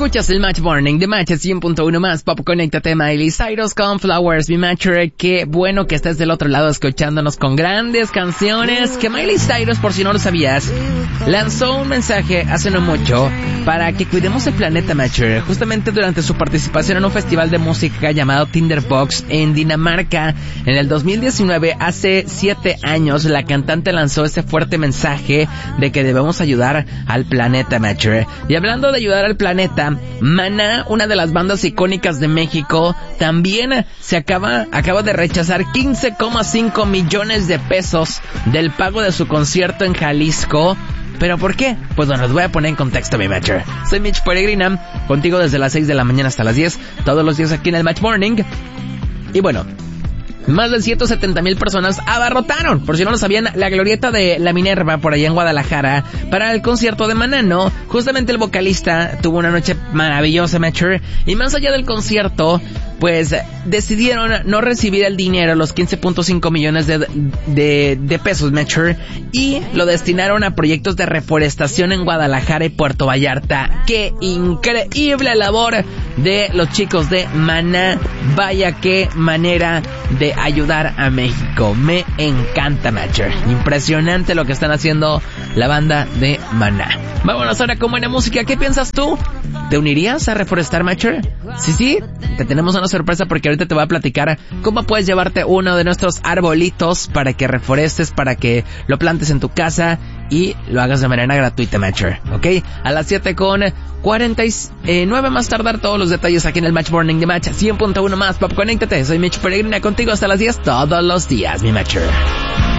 Escuchas el Match Morning de Match 100.1 más Pop. Conéctate, Miley Cyrus con Flowers, mi Matcher. Qué bueno que estés del otro lado escuchándonos con grandes canciones. Que Miley Cyrus, por si no lo sabías, lanzó un mensaje hace no mucho para que cuidemos el planeta, Matcher. Justamente durante su participación en un festival de música llamado Tinderbox en Dinamarca en el 2019, hace 7 años, la cantante lanzó ese fuerte mensaje de que debemos ayudar al planeta, Matcher. Y hablando de ayudar al planeta, Maná, una de las bandas icónicas de México, también acaba de rechazar 15,5 millones de pesos del pago de su concierto en Jalisco. ¿Pero por qué? Pues bueno, les voy a poner en contexto, mi Matcher. Soy Mitch Peregrina, contigo desde las 6 de la mañana hasta las 10, todos los días aquí en el Match Morning. Y bueno, más de 170,000 personas abarrotaron, por si no lo sabían, la glorieta de la Minerva por allá en Guadalajara para el concierto de Maná, ¿no? Justamente el vocalista tuvo una noche maravillosa, Matcher, y más allá del concierto, pues decidieron no recibir el dinero, los 15.5 millones de pesos, Matcher, y lo destinaron a proyectos de reforestación en Guadalajara y Puerto Vallarta. ¡Qué increíble labor de los chicos de Maná! Vaya qué manera de ayudar a México. Me encanta, Matcher. Impresionante lo que están haciendo la banda de Maná. Vámonos ahora con buena música. ¿Qué piensas tú? ¿Te unirías a reforestar, Matcher? Sí, te tenemos una sorpresa porque ahorita te voy a platicar cómo puedes llevarte uno de nuestros arbolitos para que reforestes, para que lo plantes en tu casa y lo hagas de manera gratuita, Matcher, ¿ok? A las 7:49 más tardar todos los detalles aquí en el Match Morning de Match 100.1 más Pop. Conéctate, soy Mitch Peregrina contigo hasta las 10 todos los días, mi Matcher.